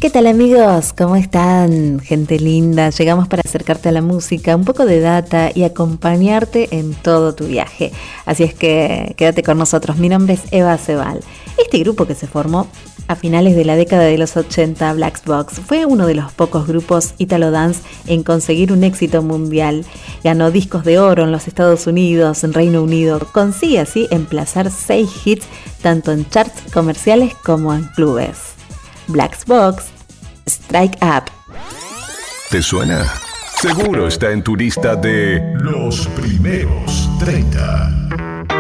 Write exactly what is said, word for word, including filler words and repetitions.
¿Qué tal amigos? ¿Cómo están? Gente linda, llegamos para acercarte a la música, un poco de data y acompañarte en todo tu viaje. Así es que quédate con nosotros. Mi nombre es Eva Cebal. Este grupo que se formó a finales de la década de los ochenta, Black Box, fue uno de los pocos grupos Italo Dance en conseguir un éxito mundial. Ganó discos de oro en los Estados Unidos, en Reino Unido. Consigue así emplazar seis hits tanto en charts comerciales como en clubes. Black Box, Strike Up. ¿Te suena? Seguro está en tu lista de los primeros treinta.